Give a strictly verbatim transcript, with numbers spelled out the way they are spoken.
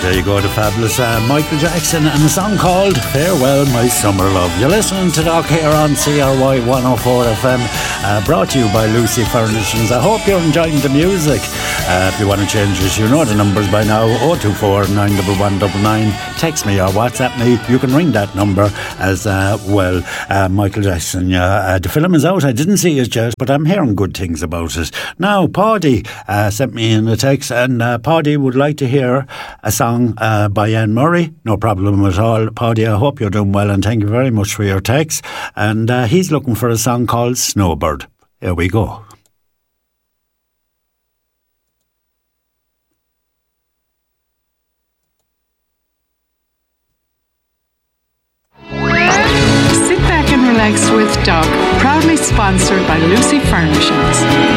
There you go, the fabulous uh, Michael Jackson and a song called Farewell My Summer Love. You're listening to Doc here on C R Y one oh four F M, uh, brought to you by Lucy Furnishings. I hope you're enjoying the music. Uh, if you want to change this, you know the numbers by now. oh two four, nine one one nine nine. Text me or WhatsApp me. You can ring that number as uh, well. Uh, Michael Jackson, uh, uh, the film is out. I didn't see it yet, but I'm hearing good things about it. Now, Paddy uh, sent me in a text, and uh, Paddy would like to hear a song uh, by Anne Murray. No problem at all. Paddy, I hope you're doing well, and thank you very much for your text. And uh, he's looking for a song called Snowbird. Here we go. Sit back and relax with Doc, proudly sponsored by Lucy Furnishings.